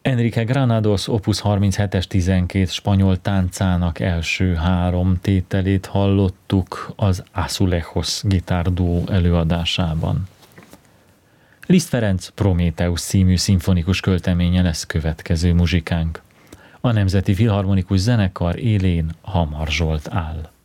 Enrique Granados Opus 37-es 12 spanyol táncának első 3 tételét hallottuk az Azulejos gitárduó előadásában. Liszt Ferenc Prométheusz című szimfonikus költeménye lesz következő muzsikánk. A Nemzeti Filharmonikus Zenekar élén Hamar Zsolt áll.